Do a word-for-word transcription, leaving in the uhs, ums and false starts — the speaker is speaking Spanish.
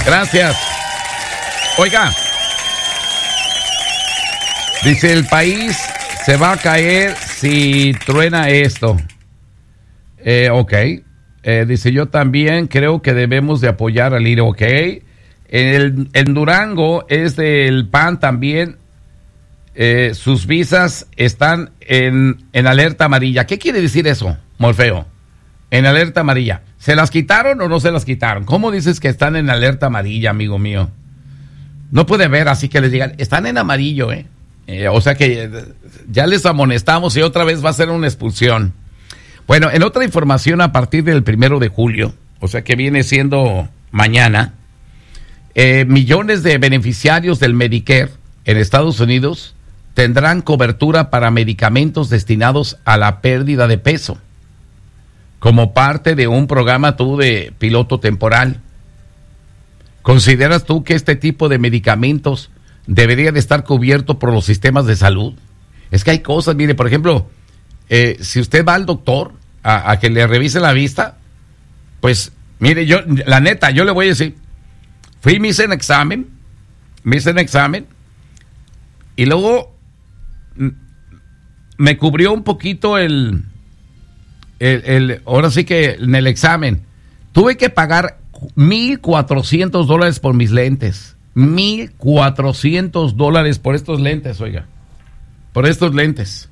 Gracias. Oiga, dice, el país se va a caer si truena esto. Eh, ok. Eh, dice, yo también creo que debemos de apoyar al I R E. Ok. En, el, en Durango es del P A N también. Eh, sus visas están en, en alerta amarilla. ¿Qué quiere decir eso, Morfeo? En alerta amarilla. ¿Se las quitaron o no se las quitaron? ¿Cómo dices que están en alerta amarilla, amigo mío? No puede ver, así que les digan, están en amarillo, ¿eh? eh o sea que eh, ya les amonestamos y otra vez va a ser una expulsión. Bueno, en otra información, a partir del primero de julio, o sea que viene siendo mañana, eh, millones de beneficiarios del Medicare en Estados Unidos tendrán cobertura para medicamentos destinados a la pérdida de peso, como parte de un programa tú de piloto temporal. ¿Consideras tú que este tipo de medicamentos debería de estar cubierto por los sistemas de salud? Es que hay cosas, mire, por ejemplo, eh, si usted va al doctor a, a que le revise la vista, pues, mire, yo, la neta, yo le voy a decir, fui, me hice un examen, me hice un examen, y luego me cubrió un poquito el, el, el, ahora sí que en el examen, tuve que pagar mil cuatrocientos dólares por mis lentes, mil cuatrocientos dólares por estos lentes, oiga, por estos lentes.